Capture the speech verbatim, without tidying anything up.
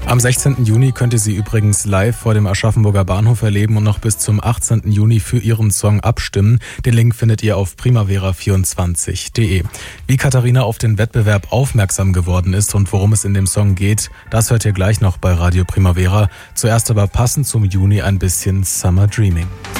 Am sechzehnten Juni könnt ihr sie übrigens live vor dem Aschaffenburger Bahnhof erleben und noch bis zum achtzehnten Juni für ihren Song abstimmen. Den Link findet ihr auf primavera vierundzwanzig punkt de. Wie Katharina auf den Wettbewerb aufmerksam geworden ist und worum es in dem Song geht, das hört ihr gleich noch bei Radio Primavera. Zuerst aber passend zum Juni ein bisschen Summer Dreaming.